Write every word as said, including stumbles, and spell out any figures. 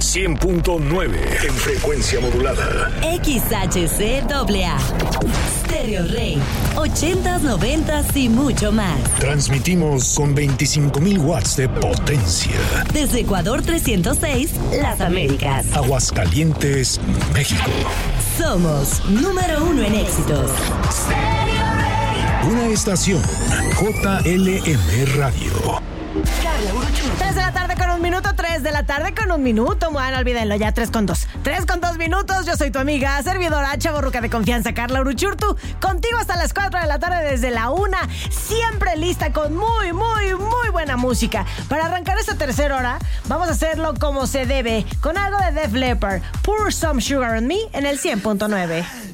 cien punto nueve en frecuencia modulada. X H C A A. Stereo Rey. ochentas, noventas y mucho más. Transmitimos con veinticinco mil watts de potencia. Desde Ecuador trescientos seis, Las Américas. Aguascalientes, México. Somos número uno en éxitos. Una estación J L M Radio. tres de la tarde con un minuto, tres de la tarde con un minuto. Bueno, olvídenlo ya, tres con dos. tres con dos minutos. Yo soy tu amiga, servidora, chavorruca de confianza, Carla Uruchurtu. Contigo hasta las cuatro de la tarde desde la una. Siempre lista con muy, muy, muy buena música. Para arrancar esta tercera hora, vamos a hacerlo como se debe. Con algo de Def Leppard. Pour Some Sugar on Me en el cien punto nueve.